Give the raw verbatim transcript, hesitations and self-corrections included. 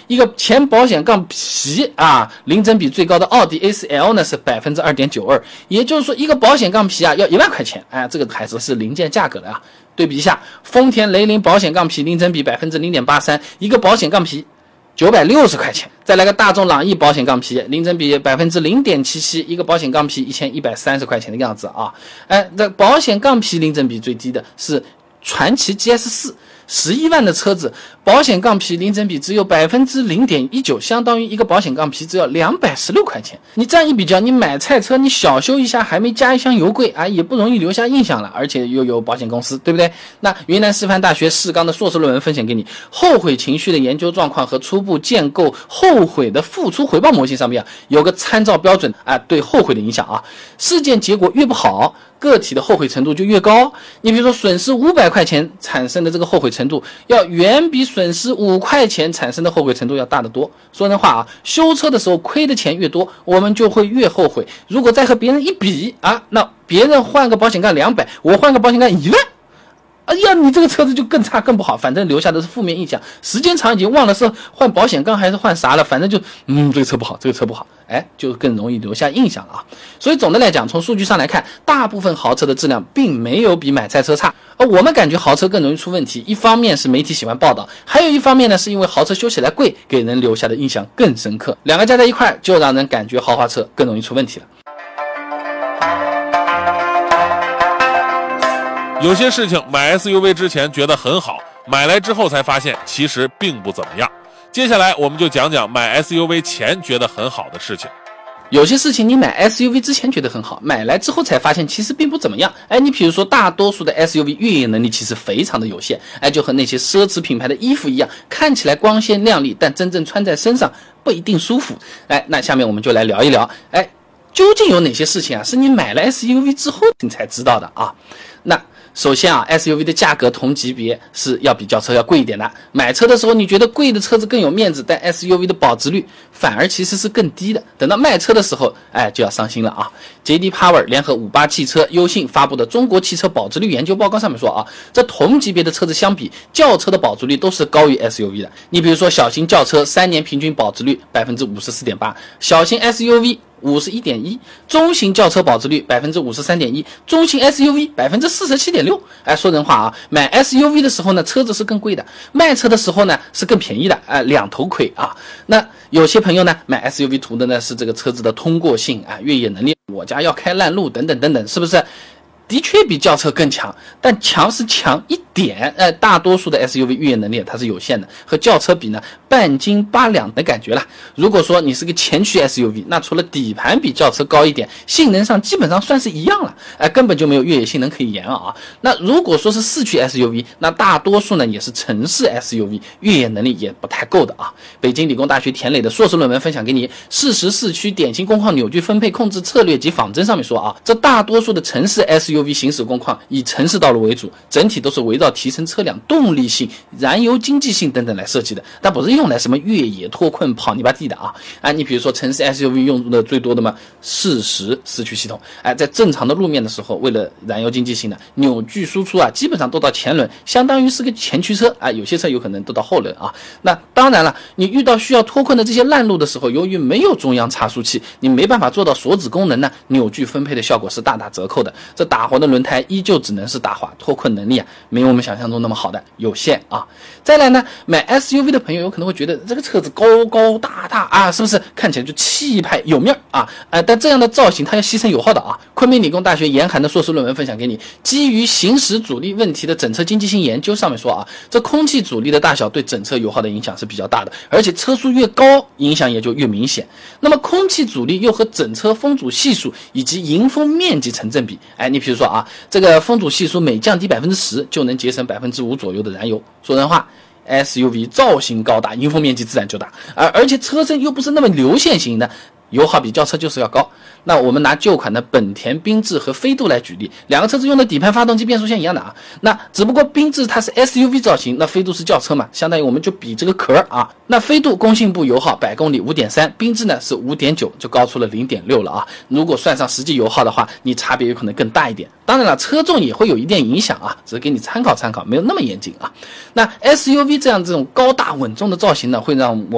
一个前保险杠皮啊，零整比最高的奥迪 A 四 L 呢是 百分之二点九二， 也就是说一个保险杠皮啊要一万块钱，哎，这个还是是零件价格的啊。对比一下，丰田雷凌保险杠皮零整比 百分之零点八三， 一个保险杠皮九百六十块钱。再来个大众朗逸保险杠皮零整比 百分之零点七七， 一个保险杠皮一千一百三十块钱的样子啊。哎，这保险杠皮零整比最低的是传祺 G S 四，十一万的车子，保险杠皮零整比只有 百分之零点一九， 相当于一个保险杠皮只要两百十六块钱。你这样一比较，你买菜车你小修一下还没加一箱油柜啊，也不容易留下印象了，而且又有保险公司，对不对？那云南师范大学视钢的硕士论文分享给你，后悔情绪的研究状况和初步建构后悔的付出回报模型上面啊有个参照标准啊，对后悔的影响啊，事件结果越不好，个体的后悔程度就越高。你比如说损失五百块钱产生的这个后悔程度要远比损失五块钱产生的后悔程度要大得多。说人话啊，修车的时候亏的钱越多，我们就会越后悔。如果再和别人一比啊，那别人换个保险杠两百，我换个保险杠一万，哎呀，你这个车子就更差更不好，反正留下的是负面印象，时间长已经忘了是换保险杠还是换啥了，反正就嗯这个车不好，这个车不好，哎，就更容易留下印象了啊。所以总的来讲，从数据上来看，大部分豪车的质量并没有比买菜车差，而我们感觉豪车更容易出问题，一方面是媒体喜欢报道，还有一方面呢是因为豪车修起来贵，给人留下的印象更深刻，两个加在一块就让人感觉豪华车更容易出问题了。 有些事情买 S U V 之前觉得很好，买来之后才发现其实并不怎么样。接下来我们就讲讲买 S U V 前觉得很好的事情。 有些事情你买 S U V 之前觉得很好，买来之后才发现其实并不怎么样。哎，你比如说大多数的 S U V 越野能力其实非常的有限，哎，就和那些奢侈品牌的衣服一样，看起来光鲜亮丽，但真正穿在身上不一定舒服。哎，那下面我们就来聊一聊，哎，究竟有哪些事情啊是你买了 S U V 之后你才知道的啊？那首先啊 ，S U V 的价格同级别是要比轿车要贵一点的。买车的时候你觉得贵的车子更有面子，但 S U V 的保值率反而其实是更低的。等到卖车的时候，哎，就要伤心了啊。J D Power 联合五八汽车、优信发布的中国汽车保值率研究报告上面说啊，这同级别的车子相比，轿车的保值率都是高于 S U V 的。你比如说小型轿车三年平均保值率 百分之五十四点八， 小型 S U V五十一点一， 中型轿车保值率 百分之五十三点一， 中型 S U V 百分之四十七点六。哎，说人话啊，买 S U V 的时候呢，车子是更贵的；卖车的时候呢，是更便宜的。哎，两头亏啊。那有些朋友呢，买 S U V 图的呢是这个车子的通过性啊、越野能力，我家要开烂路等等等等，是不是？的确比轿车更强，但强是强一点，呃，大多数的 S U V 越野能力它是有限的，和轿车比呢，半斤八两的感觉啦。如果说你是个前驱 S U V， 那除了底盘比轿车高一点，性能上基本上算是一样了，哎、呃，根本就没有越野性能可以言啊。那如果说是四驱 S U V， 那大多数呢也是城市 S U V， 越野能力也不太够的啊。北京理工大学田磊的硕士论文分享给你，事实四驱典型工况扭矩分配控制策略及仿真上面说啊，这大多数的城市 S U V行驶工况以城市道路为主，整体都是围绕提升车辆动力性、燃油经济性等等来设计的，但不是用来什么越野脱困跑泥巴地的啊！啊，你比如说城市 S U V 用的最多的嘛，适时四驱系统，哎，在正常的路面的时候，为了燃油经济性呢，扭矩输出啊，基本上都到前轮，相当于是个前驱车啊，有些车有可能都到后轮啊。那当然了，你遇到需要脱困的这些烂路的时候，由于没有中央差速器，你没办法做到锁止功能呢，扭矩分配的效果是大打折扣的。这打滑的轮胎依旧只能是打滑，脱困能力啊没有我们想象中那么好的，有限啊。再来呢，买 S U V 的朋友有可能会觉得这个车子高高大大啊，是不是看起来就气派有面啊？呃，但这样的造型它要牺牲油耗的啊。昆明理工大学严寒的硕士论文分享给你，基于行驶阻力问题的整车经济性研究上面说啊，这空气阻力的大小对整车油耗的影响是比较大的，而且车速越高，影响也就越明显。那么空气阻力又和整车风阻系数以及迎风面积成正比。哎，你比如说啊，这个风阻系数每降低百分之十，就能节省百分之五左右的燃油。说人话。S U V 造型高大，迎风面积自然就大，而而且车身又不是那么流线型的，油耗比轿车就是要高。那我们拿旧款的本田缤智和飞度来举例，两个车子用的底盘、发动机、变速箱一样的啊。那只不过缤智它是 S U V 造型，那飞度是轿车嘛，相当于我们就比这个壳啊。那飞度工信部油耗百公里 五点三， 缤智呢是 五点九， 就高出了 零点六 了啊。如果算上实际油耗的话，你差别有可能更大一点。当然了，车重也会有一点影响啊，只是给你参考参考，没有那么严谨啊。那 S U V 这样这种高大稳重的造型呢，会让我